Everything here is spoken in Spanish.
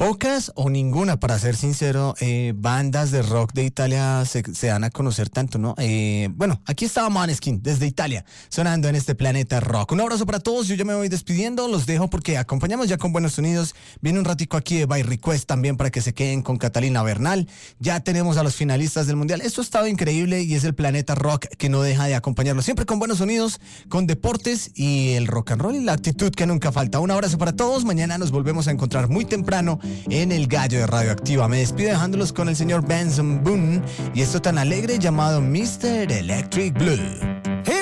Pocas o ninguna, para ser sincero, bandas de rock de Italia se dan a conocer tanto, ¿no? Bueno, aquí estaba Måneskin desde Italia, sonando en este planeta rock. Un abrazo para todos, yo ya me voy despidiendo, los dejo porque acompañamos ya con buenos sonidos. Viene un ratico aquí de By Request también para que se queden con Catalina Bernal. Ya tenemos a los finalistas del Mundial. Esto ha estado increíble y es el planeta rock que no deja de acompañarlos. Siempre con buenos sonidos, con deportes y el rock and roll y la actitud que nunca falta. Un abrazo para todos, mañana nos volvemos a encontrar muy temprano en El Gallo de Radioactiva. Me despido dejándolos con el señor Benson Boone y esto tan alegre llamado Mr. Electric Blue.